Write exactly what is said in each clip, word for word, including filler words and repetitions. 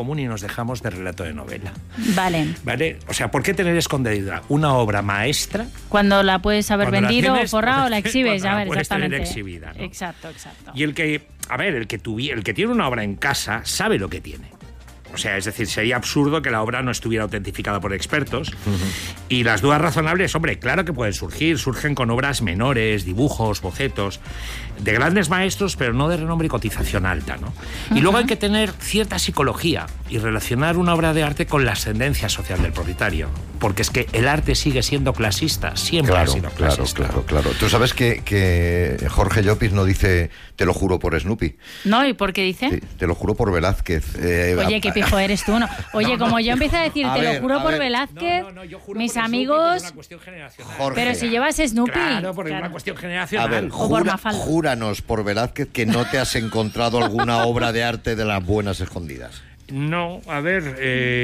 común y nos dejamos de relato de novela. Vale. ¿Vale? O sea, ¿por qué tener escondida una obra maestra? Cuando la puedes haber vendido o forrado o la exhibes, a ver, puedes exactamente. Tener exhibida, ¿no? Exacto, exacto. Y el que, a ver, el que, tuvi, el que tiene una obra en casa sabe lo que tiene. O sea, es decir, sería absurdo que la obra no estuviera autentificada por expertos. Uh-huh. Y las dudas razonables, hombre, claro que pueden surgir. Surgen con obras menores, dibujos, bocetos, de grandes maestros, pero no de renombre y cotización alta, ¿no? Uh-huh. Y luego hay que tener cierta psicología y relacionar una obra de arte con la ascendencia social del propietario. Porque es que el arte sigue siendo clasista, siempre claro, ha sido clasista. Claro, claro, claro. Tú sabes que, que Jorge Llopis no dice te lo juro por Snoopy. No, ¿y por qué dice? Sí, te lo juro por Velázquez. Eh, Oye, qué pijo eres tú, ¿no? Oye, no, no, como yo empiezo a decir a te ver, lo juro por ver. Velázquez, no, no, no, yo juro mis por amigos... Snoopy, por una cuestión generacional. Jorge. Pero si llevas Snoopy... Claro, porque claro. es una cuestión generacional. A ver, jura, júranos por Velázquez que no te has encontrado alguna obra de arte de las buenas escondidas. No, a ver...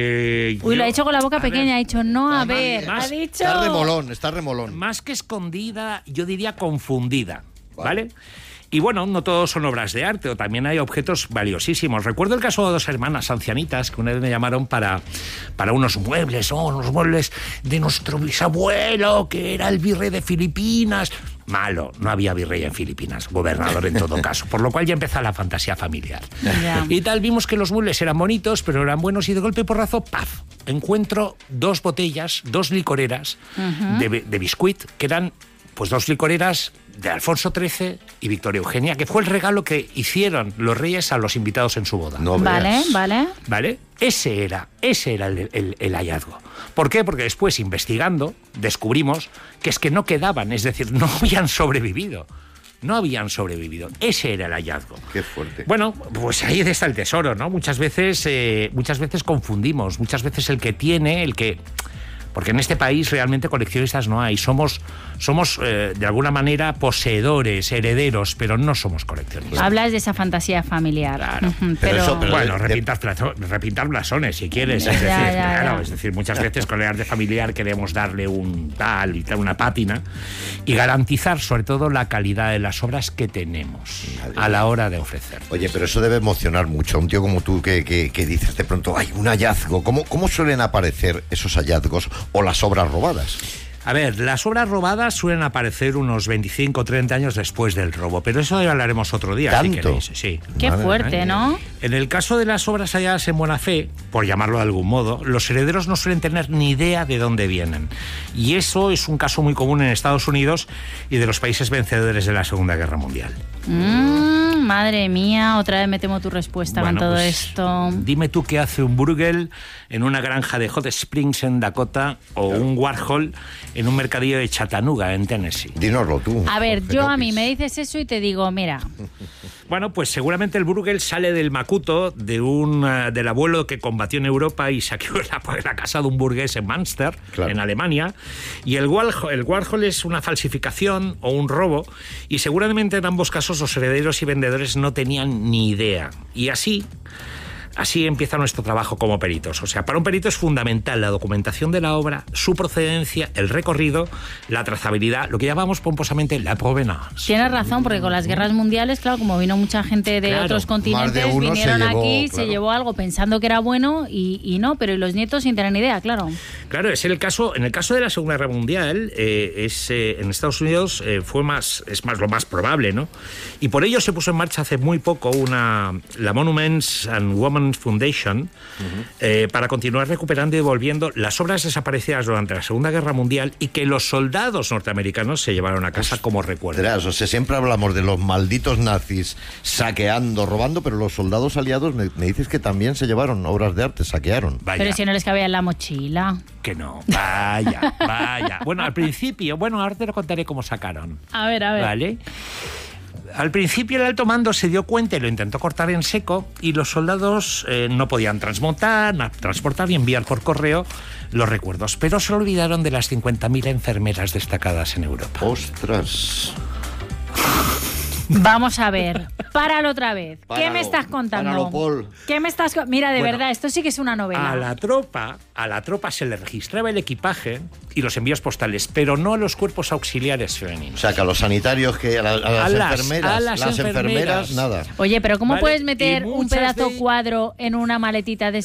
Eh, Uy, yo, lo ha hecho con la boca pequeña, ver, ha dicho no, a ver, más, ha dicho... Está remolón, está remolón. Más que escondida, yo diría confundida, ¿vale? ¿vale? Y bueno, no todos son obras de arte, o también hay objetos valiosísimos. Recuerdo el caso de dos hermanas ancianitas que una vez me llamaron para, para unos muebles, oh, unos muebles de nuestro bisabuelo, que era el virrey de Filipinas. Malo, no había virrey en Filipinas, gobernador en todo caso, por lo cual ya empieza la fantasía familiar. Yeah. Y tal, vimos que los muebles eran bonitos, pero eran buenos, y de golpe y porrazo, ¡paf!, encuentro dos botellas, dos licoreras uh-huh. de, de biscuit, que eran pues dos licoreras de Alfonso trece y Victoria Eugenia, que fue el regalo que hicieron los reyes a los invitados en su boda. No vale, veas. vale. ¿Vale? Ese era, ese era el, el, el hallazgo. ¿Por qué? Porque después, investigando, descubrimos que es que no quedaban, es decir, no habían sobrevivido. No habían sobrevivido. Ese era el hallazgo. Qué fuerte. Bueno, pues ahí está el tesoro, ¿no? Muchas veces, eh, muchas veces confundimos. Muchas veces el que tiene, el que... Porque en este país realmente coleccionistas no hay. Somos, somos eh, de alguna manera, poseedores, herederos, pero no somos coleccionistas. Hablas de esa fantasía familiar. Claro. Uh-huh, pero... pero... Eso, pero bueno, de... repintar, plazo, repintar blasones, si quieres. Es decir, ya, ya, claro, ya. es decir, muchas veces con el arte familiar queremos darle un tal y tal, una pátina, y garantizar, sobre todo, la calidad de las obras que tenemos a la hora de ofrecer. Oye, pero eso debe emocionar mucho. Un tío como tú que, que, que dices de pronto, hay un hallazgo. ¿Cómo, ¿Cómo suelen aparecer esos hallazgos o las obras robadas? A ver, las obras robadas suelen aparecer unos veinticinco o treinta años después del robo, pero eso ya hablaremos otro día. ¿Tanto? Si queréis. Sí. Qué Madre fuerte, mía. ¿no? En el caso de las obras halladas en buena fe, por llamarlo de algún modo, los herederos no suelen tener ni idea de dónde vienen. Y eso es un caso muy común en Estados Unidos y de los países vencedores de la Segunda Guerra Mundial. Mm, madre mía, otra vez me temo tu respuesta Bueno, con todo pues, esto. Dime tú qué hace un Bruegel en una granja de Hot Springs en Dakota o un Warhol en un mercadillo de Chattanooga en Tennessee. Dínoslo tú. A ver, Jorge yo Llopis. a mí me dices eso y te digo, mira... Bueno, pues seguramente el Bruegel sale del Macuto de un uh, del abuelo que combatió en Europa y saqueó la, la casa de un burgués en Münster, claro, en Alemania. Y el Warhol, el Warhol es una falsificación o un robo, y seguramente en ambos casos los herederos y vendedores no tenían ni idea. Y así... Así empieza nuestro trabajo como peritos. O sea, para un perito es fundamental la documentación de la obra, su procedencia, el recorrido, la trazabilidad, lo que llamamos pomposamente la provenance. Tienes razón, porque con las guerras mundiales, claro, como vino mucha gente de Claro, otros continentes, más de uno vinieron se llevó, aquí, claro. se llevó algo pensando que era bueno y, y no, pero y los nietos sin tener ni idea, claro. Claro, es el caso, en el caso de la Segunda Guerra Mundial, eh, es, eh, en Estados Unidos eh, fue más, es más lo más probable, ¿no? Y por ello se puso en marcha hace muy poco una, la Monuments and Women's Foundation, uh-huh. eh, para continuar recuperando y devolviendo las obras desaparecidas durante la Segunda Guerra Mundial y que los soldados norteamericanos se llevaron a casa como recuerdo. O sea, siempre hablamos de los malditos nazis saqueando, robando, pero los soldados aliados me, me dices que también se llevaron obras de arte, saquearon. Vaya. Pero si no les cabía en la mochila. Que no, vaya, vaya. Bueno, al principio, bueno, ahora te lo contaré cómo sacaron. A ver, a ver. ¿Vale? Al principio el alto mando se dio cuenta y lo intentó cortar en seco, y los soldados eh, no podían transmontar, na, transportar y enviar por correo los recuerdos, pero se olvidaron de las cincuenta mil enfermeras destacadas en Europa. ¡Ostras! Vamos a ver, páralo otra vez. Páralo, ¿Qué me estás contando? páralo, Paul. ¿Qué me estás co- Mira, de Bueno, verdad, esto sí que es una novela. A la tropa, a la tropa se le registraba el equipaje y los envíos postales, pero no a los cuerpos auxiliares femeninos. O sea, que a los sanitarios, que a, la, a las A las- enfermeras, a las enfermeras, enfermeras. nada. Oye, pero ¿cómo Vale, puedes y meter un muchas pedazo de- cuadro en una maletita de